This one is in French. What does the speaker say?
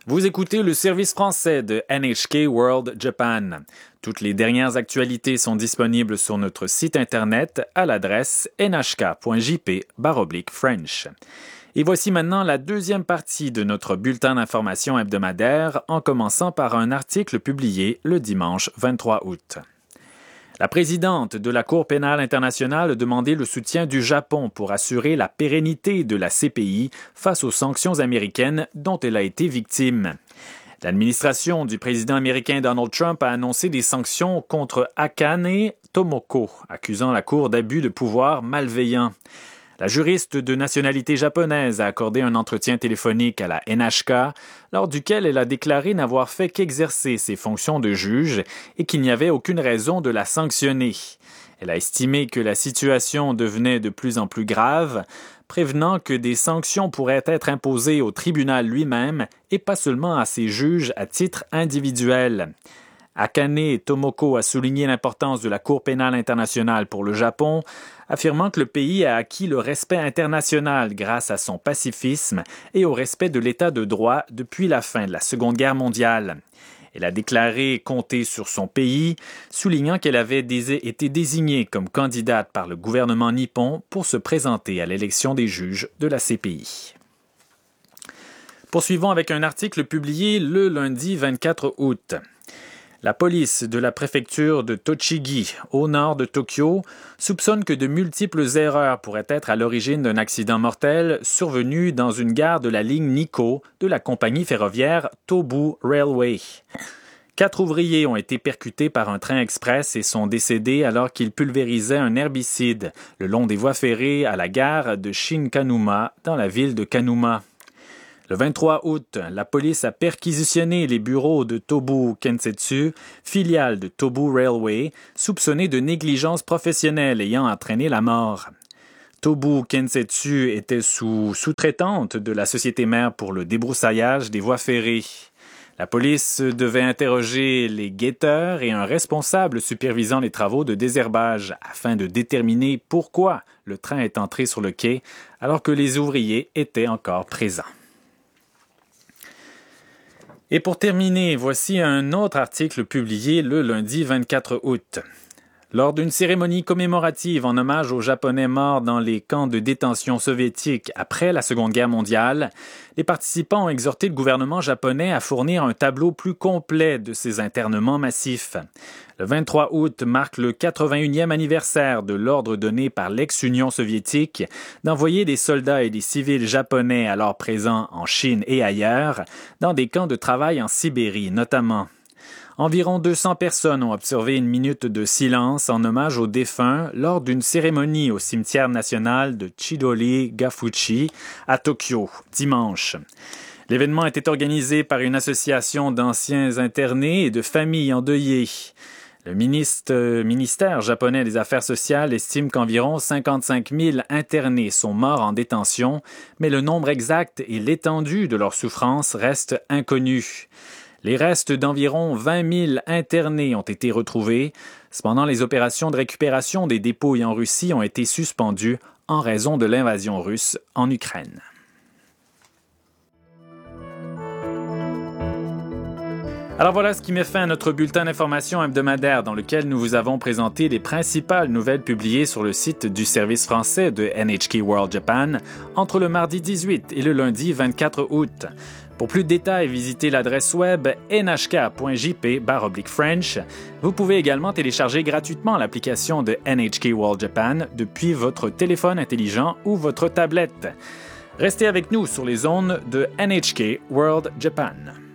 Vous écoutez le service français de NHK World Japan. Toutes les dernières actualités sont disponibles sur notre site internet à l'adresse nhk.jp/French. Et voici maintenant la deuxième partie de notre bulletin d'information hebdomadaire, en commençant par un article publié le dimanche 23 août. La présidente de la Cour pénale internationale a demandé le soutien du Japon pour assurer la pérennité de la CPI face aux sanctions américaines dont elle a été victime. L'administration du président américain Donald Trump a annoncé des sanctions contre Akane Tomoko, accusant la Cour d'abus de pouvoir malveillant. La juriste de nationalité japonaise a accordé un entretien téléphonique à la NHK, lors duquel elle a déclaré n'avoir fait qu'exercer ses fonctions de juge et qu'il n'y avait aucune raison de la sanctionner. Elle a estimé que la situation devenait de plus en plus grave, prévenant que des sanctions pourraient être imposées au tribunal lui-même et pas seulement à ses juges à titre individuel. Akane Tomoko a souligné l'importance de la Cour pénale internationale pour le Japon, affirmant que le pays a acquis le respect international grâce à son pacifisme et au respect de l'État de droit depuis la fin de la Seconde Guerre mondiale. Elle a déclaré compter sur son pays, soulignant qu'elle avait été désignée comme candidate par le gouvernement nippon pour se présenter à l'élection des juges de la CPI. Poursuivons avec un article publié le lundi 24 août. La police de la préfecture de Tochigi, au nord de Tokyo, soupçonne que de multiples erreurs pourraient être à l'origine d'un accident mortel survenu dans une gare de la ligne Nikko de la compagnie ferroviaire Tobu Railway. 4 ouvriers ont été percutés par un train express et sont décédés alors qu'ils pulvérisaient un herbicide le long des voies ferrées à la gare de Shinkanuma dans la ville de Kanuma. Le 23 août, la police a perquisitionné les bureaux de Tobu Kensetsu, filiale de Tobu Railway, soupçonnée de négligence professionnelle ayant entraîné la mort. Tobu Kensetsu était sous-traitante de la société mère pour le débroussaillage des voies ferrées. La police devait interroger les guetteurs et un responsable supervisant les travaux de désherbage afin de déterminer pourquoi le train est entré sur le quai alors que les ouvriers étaient encore présents. Et pour terminer, voici un autre article publié le lundi 24 août. Lors d'une cérémonie commémorative en hommage aux Japonais morts dans les camps de détention soviétiques après la Seconde Guerre mondiale, les participants ont exhorté le gouvernement japonais à fournir un tableau plus complet de ces internements massifs. Le 23 août marque le 81e anniversaire de l'ordre donné par l'ex-Union soviétique d'envoyer des soldats et des civils japonais alors présents en Chine et ailleurs dans des camps de travail en Sibérie notamment. Environ 200 personnes ont observé une minute de silence en hommage aux défunts lors d'une cérémonie au cimetière national de Chidori-Gafuchi à Tokyo, dimanche. L'événement était organisé par une association d'anciens internés et de familles endeuillées. Le ministère japonais des Affaires sociales estime qu'environ 55 000 internés sont morts en détention, mais le nombre exact et l'étendue de leur souffrance restent inconnus. Les restes d'environ 20 000 internés ont été retrouvés. Cependant, les opérations de récupération des dépouilles en Russie ont été suspendues en raison de l'invasion russe en Ukraine. Alors voilà ce qui met fin à notre bulletin d'information hebdomadaire dans lequel nous vous avons présenté les principales nouvelles publiées sur le site du service français de NHK World Japan entre le mardi 18 et le lundi 24 août. Pour plus de détails, visitez l'adresse web nhk.jp/French. Vous pouvez également télécharger gratuitement l'application de NHK World Japan depuis votre téléphone intelligent ou votre tablette. Restez avec nous sur les ondes de NHK World Japan.